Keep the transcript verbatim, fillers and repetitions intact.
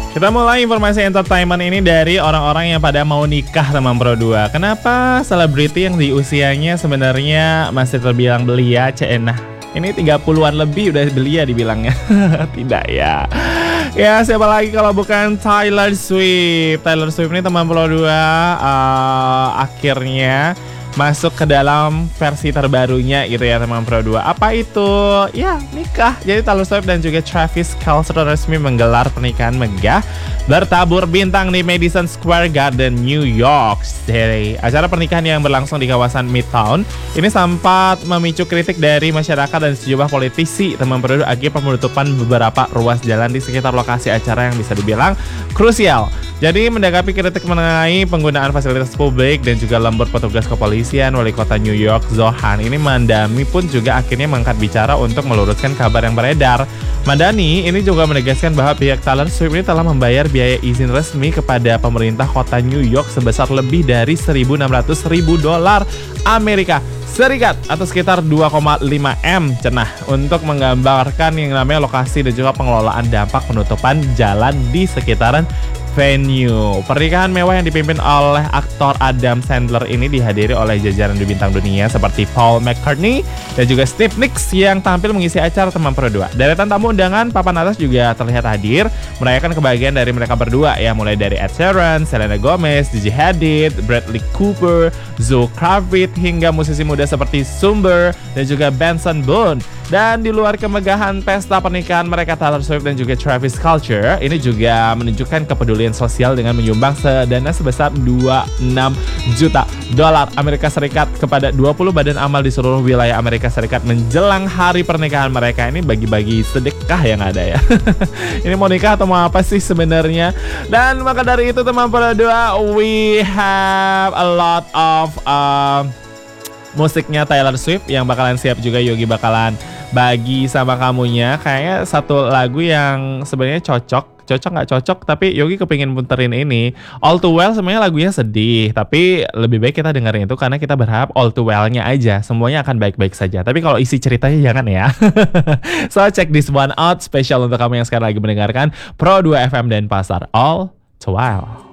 Kita mulai informasi entertainment ini dari orang-orang yang pada mau nikah teman Pro dua. Kenapa selebriti yang di usianya sebenarnya masih terbilang belia, cenah? Ini tiga puluhan lebih udah belia dibilangnya. Tidak ya. Ya siapa lagi kalau bukan Taylor Swift. Taylor Swift ini teman Pro dua uh, akhirnya masuk ke dalam versi terbarunya gitu ya teman Pro dua. Apa itu? Ya nikah. Jadi Taylor Swift dan juga Travis Kelce resmi menggelar pernikahan megah bertabur bintang di Madison Square Garden, New York City. Acara pernikahan yang berlangsung di kawasan Midtown ini sempat memicu kritik dari masyarakat dan sejumlah politisi teman Pro dua akibat penutupan beberapa ruas jalan di sekitar lokasi acara yang bisa dibilang krusial. Jadi menanggapi kritik mengenai penggunaan fasilitas publik dan juga lembur petugas kepolisian, wali kota New York Zohan ini Mandani pun juga akhirnya mengangkat bicara untuk meluruskan kabar yang beredar. Mandani ini juga menegaskan bahwa pihak Taylor Swift ini telah membayar biaya izin resmi kepada pemerintah kota New York sebesar lebih dari seribu enam ratus ribu dolar Amerika Serikat atau sekitar dua koma lima M cenah untuk menggambarkan yang namanya lokasi dan juga pengelolaan dampak penutupan jalan di sekitaran venue. Pernikahan mewah yang dipimpin oleh aktor Adam Sandler ini dihadiri oleh jajaran bintang dunia seperti Paul McCartney dan juga Steve Nicks yang tampil mengisi acara teman Pro dua. Deretan tamu undangan papan atas juga terlihat hadir merayakan kebahagiaan dari mereka berdua ya, mulai dari Ed Sheeran, Selena Gomez, Gigi Hadid, Bradley Cooper, Zoe Kravitz hingga musisi muda seperti Sumber dan juga Benson Boone. Dan di luar kemegahan pesta pernikahan mereka Taylor Swift dan juga Travis Kelce ini juga menunjukkan kepedulian sosial dengan menyumbang sedana sebesar dua puluh enam juta dolar Amerika Serikat kepada dua puluh badan amal di seluruh wilayah Amerika Serikat menjelang hari pernikahan mereka. Ini bagi-bagi sedekah yang ada ya. Ini mau nikah atau mau apa sih sebenarnya? Dan maka dari itu teman Pro dua, we have a lot of uh, musiknya Taylor Swift yang bakalan siap juga Yogi bakalan bagi sama kamunya. Kayaknya satu lagu yang sebenarnya cocok Cocok nggak cocok, tapi Yogi kepingin puterin ini. All Too Well sebenarnya lagunya sedih, tapi lebih baik kita dengerin itu karena kita berharap all too well-nya aja semuanya akan baik-baik saja. Tapi kalau isi ceritanya jangan ya. So check this one out, spesial untuk kamu yang sekarang lagi mendengarkan Pro dua F M dan Pasar All Too Well.